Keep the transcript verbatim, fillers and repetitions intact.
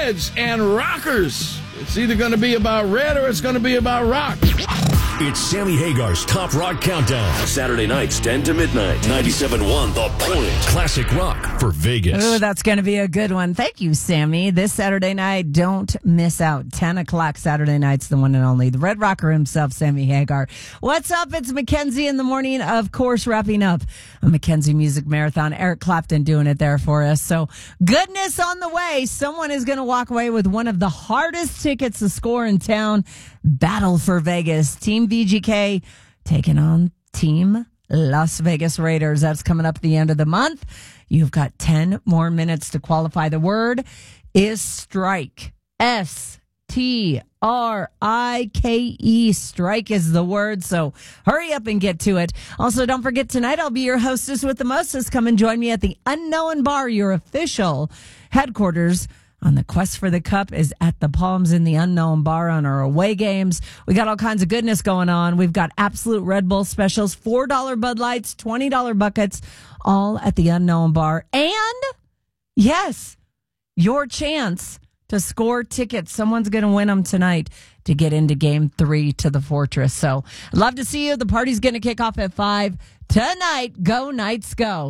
Reds and Rockers. It's either going to be about red or it's going to be about rock. It's Sammy Hagar's Top Rock Countdown. Saturday nights, ten to midnight. ninety-seven point one The Point. Classic rock for Vegas. Ooh, that's going to be a good one. Thank you, Sammy. This Saturday night, don't miss out. ten o'clock Saturday night's the one and only. The Red Rocker himself, Sammy Hagar. What's up? It's Mackenzie in the morning. Of course, wrapping up a Mackenzie Music Marathon. Eric Clapton doing it there for us. So goodness on the way. Someone is going to walk away with one of the hardest tickets to score in town. Battle for Vegas. Team V G K taking on Team Las Vegas Raiders. That's coming up at the end of the month. You've got ten more minutes to qualify. The word is strike. S T R I K E. Strike is the word, so hurry up and get to it. Also, don't forget, tonight I'll be your hostess with the mostest. Come and join me at the Unknown Bar, your official headquarters on the quest for the cup is at the Palms in the Unknown Bar on our away games. We got all kinds of goodness going on. We've got absolute Red Bull specials, four dollars Bud Lights, twenty dollars buckets, all at the Unknown Bar. And, yes, your chance to score tickets. Someone's going to win them tonight to get into game three to the Fortress. So, love to see you. The party's going to kick off at five tonight. Go Knights, go.